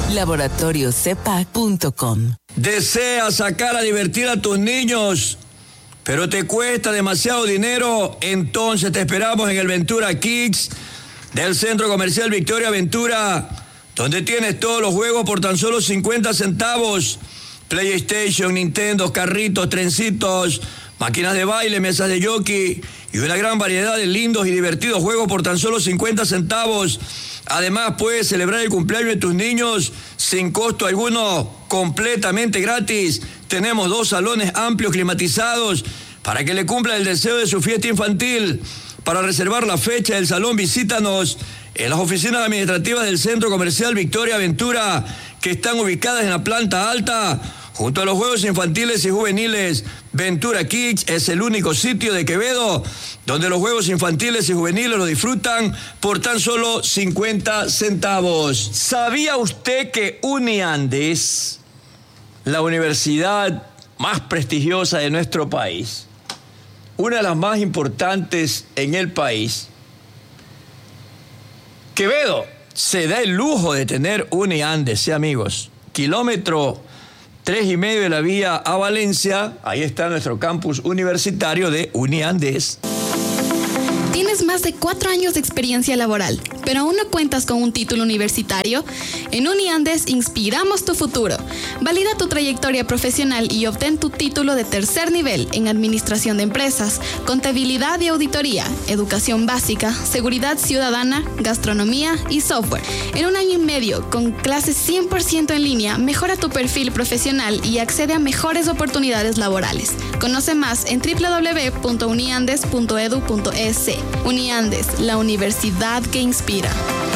laboratoriocepac.com. ¿Deseas sacar a divertir a tus niños, pero te cuesta demasiado dinero? Entonces te esperamos en el Ventura Kids del Centro Comercial Victoria Ventura, donde tienes todos los juegos por tan solo 50 centavos. PlayStation, Nintendo, carritos, trencitos, máquinas de baile, mesas de jockey y una gran variedad de lindos y divertidos juegos por tan solo 50 centavos. Además, puedes celebrar el cumpleaños de tus niños sin costo alguno, completamente gratis. Tenemos 2 salones amplios climatizados para que le cumpla el deseo de su fiesta infantil. Para reservar la fecha del salón, visítanos en las oficinas administrativas del Centro Comercial Victoria Ventura, que están ubicadas en la planta alta, junto a los juegos infantiles y juveniles. Ventura Kids es el único sitio de Quevedo donde los juegos infantiles y juveniles lo disfrutan por tan solo 50 centavos. ¿Sabía usted que Uniandes, la universidad más prestigiosa de nuestro país, una de las más importantes en el país, Quevedo se da el lujo de tener Uniandes, sí, amigos? Kilómetro 3,5 de la vía a Valencia, ahí está nuestro campus universitario de Uniandes. ¿Tienes más de 4 años de experiencia laboral, pero aún no cuentas con un título universitario? En Uniandes inspiramos tu futuro. Valida tu trayectoria profesional y obtén tu título de tercer nivel en Administración de Empresas, Contabilidad y Auditoría, Educación Básica, Seguridad Ciudadana, Gastronomía y Software. En 1 año y medio, con clases 100% en línea, mejora tu perfil profesional y accede a mejores oportunidades laborales. Conoce más en www.uniandes.edu.es. Uniandes, la universidad que inspira.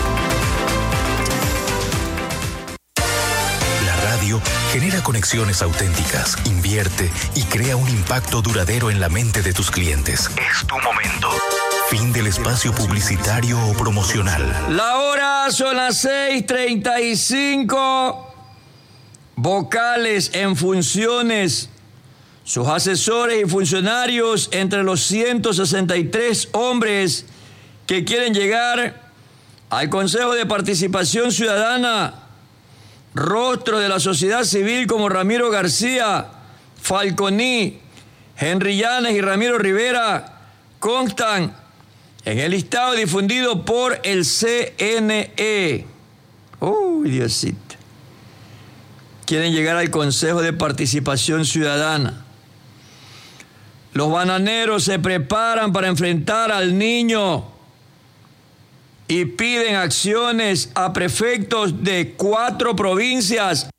La radio genera conexiones auténticas, invierte y crea un impacto duradero en la mente de tus clientes. Es tu momento. Fin del espacio publicitario o promocional. La hora son las 6:35. Vocales en funciones. Sus asesores y funcionarios entre los 163 hombres que quieren llegar al Consejo de Participación Ciudadana. Rostros de la sociedad civil como Ramiro García, Falconi, Henry Llanes y Ramiro Rivera constan en el listado difundido por el CNE. ¡Uy, Diosito! Quieren llegar al Consejo de Participación Ciudadana. Los bananeros se preparan para enfrentar al niño y piden acciones a prefectos de 4 provincias.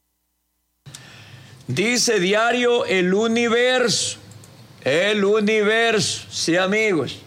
Dice diario El Universo. El Universo, sí, amigos.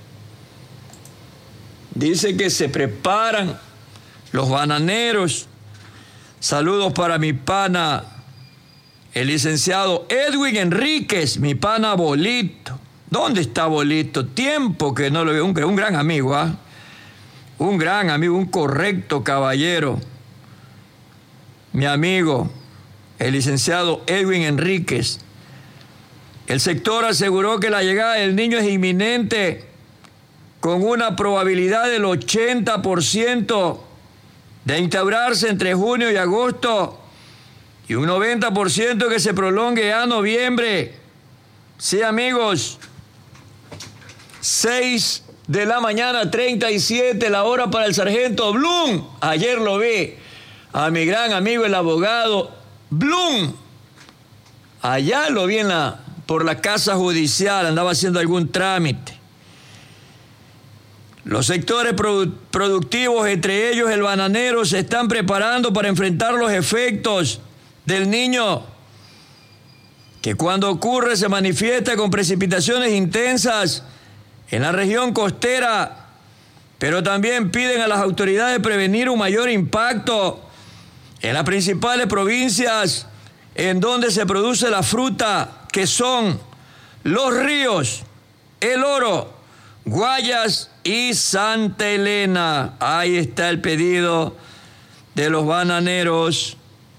Dice que se preparan los bananeros. Saludos para mi pana, el licenciado Edwin Enríquez, mi pana Bolito. ¿Dónde está Bolito? Tiempo que no lo veo. Un gran amigo, ¿ah? Un gran amigo, un correcto caballero. Mi amigo, el licenciado Edwin Enríquez. El sector aseguró que la llegada del niño es inminente, con una probabilidad del 80% de instaurarse entre junio y agosto, y un 90% que se prolongue a noviembre. Sí, amigos. 6:37 la hora para el sargento Blum. Ayer lo vi a mi gran amigo el abogado Blum. Allá lo vi por la casa judicial, andaba haciendo algún trámite. Los sectores productivos, entre ellos el bananero, se están preparando para enfrentar los efectos del niño, que cuando ocurre se manifiesta con precipitaciones intensas en la región costera, pero también piden a las autoridades prevenir un mayor impacto en las principales provincias en donde se produce la fruta, que son Los Ríos, El Oro, Guayas y Santa Elena. Ahí está el pedido de los bananeros.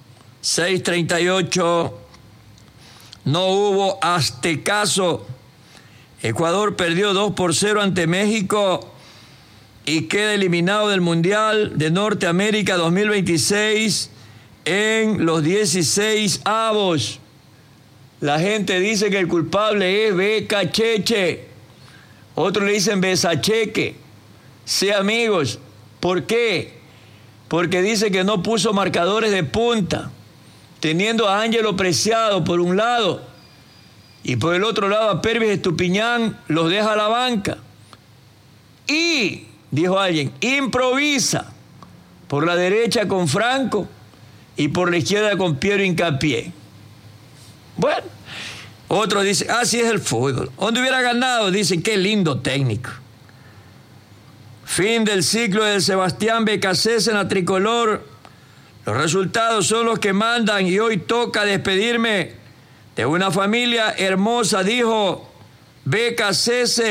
6:38. No hubo aztecaso. Ecuador perdió 2-0 ante México y queda eliminado del Mundial de Norteamérica 2026 en los 16avos. La gente dice que el culpable es Beca Cheche. Otros le dicen Besacheque. Sí, amigos. ¿Por qué? Porque dice que no puso marcadores de punta, teniendo a Ángelo Preciado por un lado y por el otro lado a Pervis Estupiñán, los deja a la banca. Y, dijo alguien, improvisa por la derecha con Franco y por la izquierda con Piero Hincapié. Bueno, otros dicen, así es el fútbol. ¿Dónde hubiera ganado? Dicen, qué lindo técnico. Fin del ciclo de Sebastián Becasés en la tricolor. Los resultados son los que mandan y hoy toca despedirme de una familia hermosa, dijo Becasés.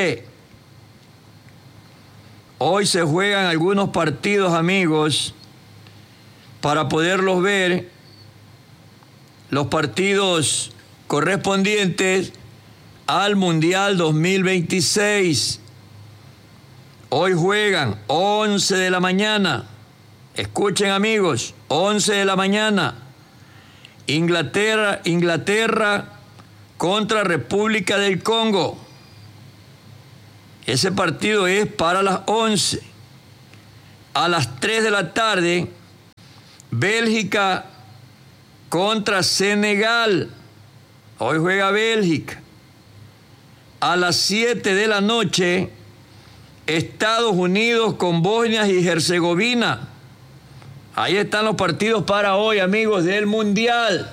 Hoy se juegan algunos partidos, amigos, para poderlos ver. Los partidos correspondientes al Mundial 2026. Hoy juegan 11 de la mañana. Escuchen, amigos, 11 de la mañana. Inglaterra contra República del Congo. Ese partido es para las 11. A las 3 de la tarde, Bélgica contra Senegal. Hoy juega Bélgica. A las 7 de la noche, Estados Unidos con Bosnia y Herzegovina. Ahí están los partidos para hoy, amigos, del Mundial.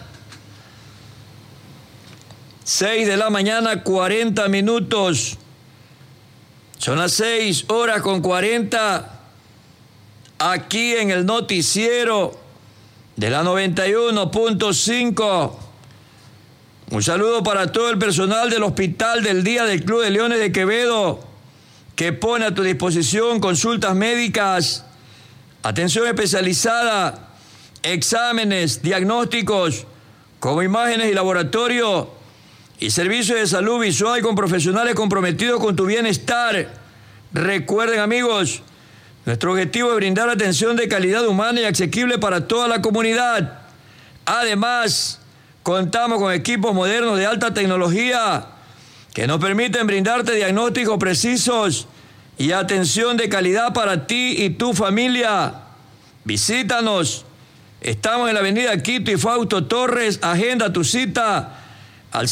6 de la mañana, 40 minutos. Son las 6 horas con 40. Aquí en el noticiero de la 91.5. Un saludo para todo el personal del Hospital del Día del Club de Leones de Quevedo, que pone a tu disposición consultas médicas, atención especializada, exámenes, diagnósticos, como imágenes y laboratorio, y servicios de salud visual con profesionales comprometidos con tu bienestar. Recuerden, amigos, nuestro objetivo es brindar atención de calidad humana y asequible para toda la comunidad. Además, contamos con equipos modernos de alta tecnología que nos permiten brindarte diagnósticos precisos y atención de calidad para ti y tu familia. Visítanos. Estamos en la avenida Quito y Fausto Torres. Agenda tu cita al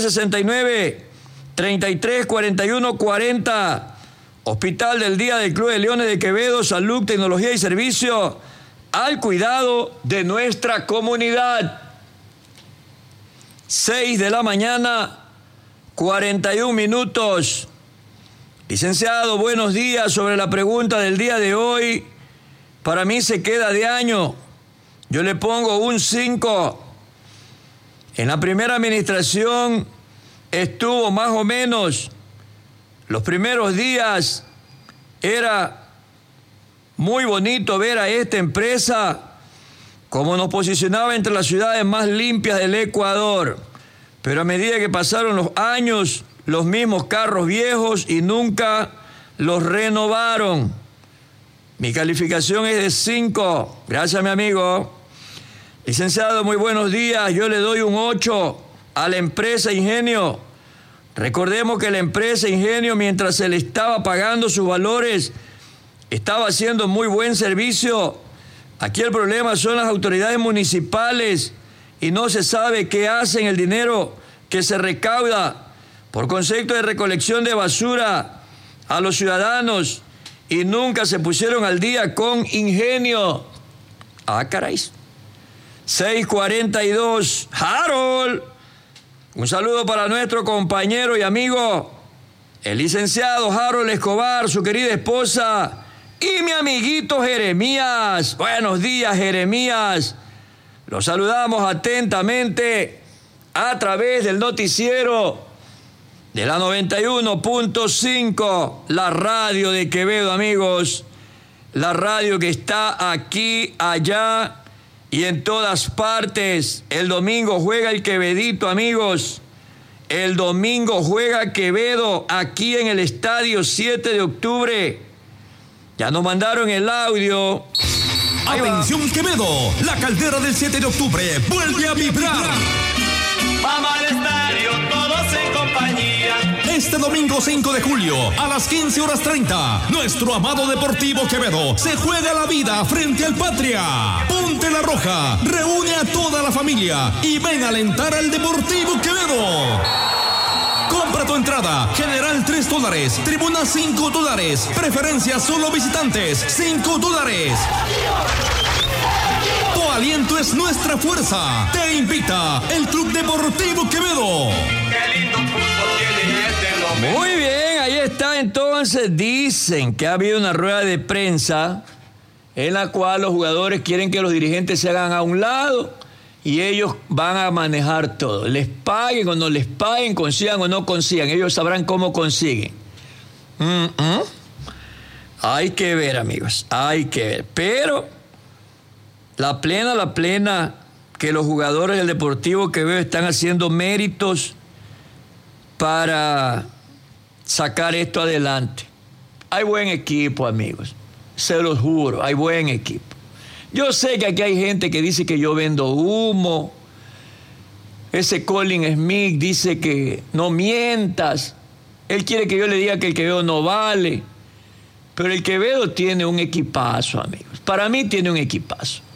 0969-334140. Hospital del Día del Club de Leones de Quevedo. Salud, tecnología y servicio al cuidado de nuestra comunidad. 6 de la mañana, 41 minutos. Licenciado, buenos días. Sobre la pregunta del día de hoy, para mí se queda de año. Yo le pongo un 5. En la primera administración estuvo más o menos. Los primeros días era muy bonito ver a esta empresa como nos posicionaba entre las ciudades más limpias del Ecuador. Pero a medida que pasaron los años, los mismos carros viejos y nunca los renovaron. Mi calificación es de 5. Gracias, mi amigo. Licenciado, muy buenos días. Yo le doy un 8 a la empresa Ingenio. Recordemos que la empresa Ingenio, mientras se le estaba pagando sus valores, estaba haciendo muy buen servicio. Aquí el problema son las autoridades municipales y no se sabe qué hacen el dinero que se recauda por concepto de recolección de basura a los ciudadanos y nunca se pusieron al día con Ingenio. Ah, caray. 6:42. Harold. Un saludo para nuestro compañero y amigo, el licenciado Harold Escobar, su querida esposa y mi amiguito Jeremías. Buenos días, Jeremías. Los saludamos atentamente a través del noticiero de la 91.5, la radio de Quevedo, amigos. La radio que está aquí, allá y en todas partes. El domingo juega el Quevedito, amigos. El domingo juega Quevedo aquí en el estadio 7 de octubre. Ya nos mandaron el audio. Atención Quevedo, la caldera del 7 de octubre vuelve a vibrar. Vamos al estadio, todos en compañía. Este domingo 5 de julio, a las 15:30, nuestro amado Deportivo Quevedo se juega la vida frente al Patria. Ponte la roja, reúne a toda la familia y ven a alentar al Deportivo Quevedo. Compra tu entrada, general $3, tribuna $5, preferencia solo visitantes $5. Tu aliento es nuestra fuerza. Te invita el Club Deportivo Quevedo. Qué lindo fútbol tiene este Muy bien, ahí está entonces. Dicen que ha habido una rueda de prensa en la cual los jugadores quieren que los dirigentes se hagan a un lado y ellos van a manejar todo. Les paguen o no les paguen, consigan o no consigan. Ellos sabrán cómo consiguen. Hay que ver, amigos, hay que ver. Pero la plena, que los jugadores del Deportivo Quevedo están haciendo méritos para sacar esto adelante. Hay buen equipo, amigos. Se los juro, hay buen equipo. Yo sé que aquí hay gente que dice que yo vendo humo. Ese Colin Smith dice que no mientas. Él quiere que yo le diga que el Quevedo no vale. Pero el Quevedo tiene un equipazo, amigos. Para mí tiene un equipazo.